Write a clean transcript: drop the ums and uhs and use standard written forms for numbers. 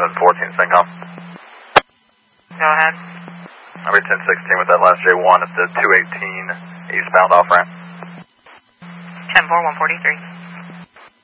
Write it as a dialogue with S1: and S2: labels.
S1: 714 CENTCOM.
S2: Go ahead.
S1: Number 1016 with that last J1 at the 218 eastbound off ramp.
S2: 10-4, 143.